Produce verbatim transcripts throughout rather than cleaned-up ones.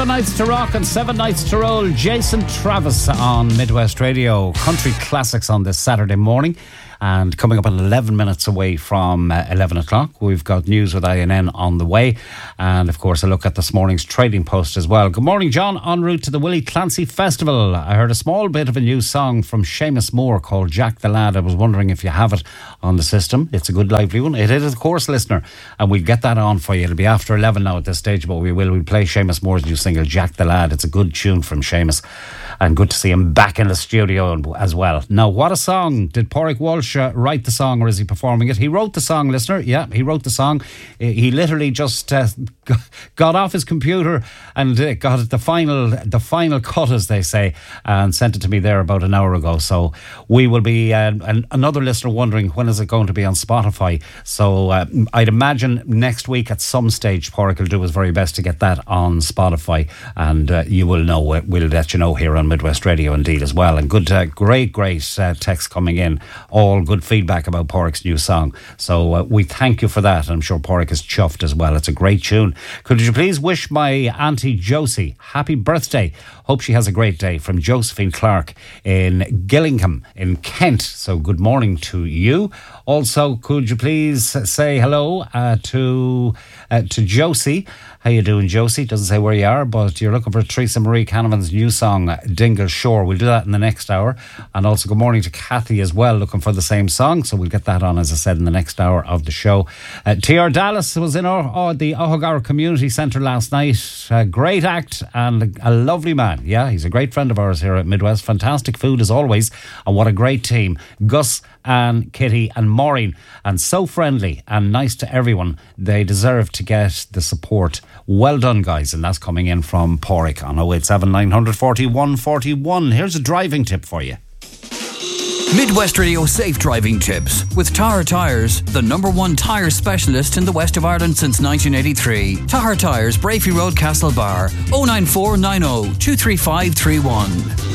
Nights to Rock and Seven Nights to Roll. Jason Travis on Midwest Radio. Country classics on this Saturday morning. And coming up at eleven minutes away from uh, eleven o'clock, we've got news with I N N on the way. And of course, a look at this morning's trading post as well. Good morning, John. En route to the Willie Clancy Festival. I heard a small bit of a new song from Seamus Moore called Jack the Lad. I was wondering if you have it on the system. It's a good lively one. It is, of course, listener. And we'll get that on for you. It'll be after eleven now at this stage, but we will. We'll play Seamus Moore's new single, Jack the Lad. It's a good tune from Seamus. And good to see him back in the studio as well. Now, what a song. Did Pádraig Walsh uh, write the song, or is he performing it? He wrote the song, listener. Yeah, he wrote the song. He literally just uh, got off his computer and uh, got the final the final cut, as they say, and sent it to me there about an hour ago. So we will be, uh, an, another listener wondering, when is it going to be on Spotify? So uh, I'd imagine next week at some stage, Pádraig will do his very best to get that on Spotify, and uh, you will know, we'll let you know here on Midwest Radio indeed as well. And good, uh, great, great uh, texts coming in, all good feedback about Pádraig's new song. So uh, we thank you for that. I'm sure Pádraig is chuffed as well. It's a great tune. Could you please wish my Auntie Josie happy birthday? Hope she has a great day, from Josephine Clark in Gillingham in Kent. So good morning to you. Also, could you please say hello uh, to uh, to Josie? How you doing, Josie? Doesn't say where you are, but you're looking for Teresa Marie Canavan's new song, Dingle Shore. We'll do that in the next hour. And also good morning to Kathy as well, looking for the same song. So we'll get that on, as I said, in the next hour of the show. Uh, T R Dallas was in our, our, the Ohagara Community Centre last night. A great act and a lovely man. Yeah, he's a great friend of ours here at Midwest. Fantastic food as always. And what a great team. Gus and Kitty and Maureen, and so friendly and nice to everyone. They deserve to get the support. Well done, guys. And that's coming in from Pádraig on oh eight seven, nine four oh, one four one. Here's a driving tip for you. Midwest Radio Safe Driving Tips with Tahar Tyres, the number one tyre specialist in the west of Ireland since nineteen eighty-three. Tahar Tyres, Brafey Road, Castlebar. oh nine four nine oh, two three five three one.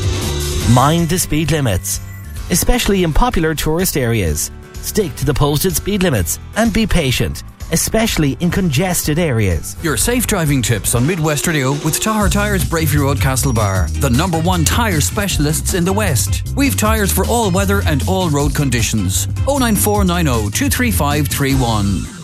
Mind the speed limits, especially in popular tourist areas. Stick to the posted speed limits and be patient, especially in congested areas. Your safe driving tips on Midwest Radio with Tahar Tyres, Brafey Road, Castlebar, the number one tyre specialists in the West. We've tyres for all weather and all road conditions. oh nine four nine oh, two three five three one.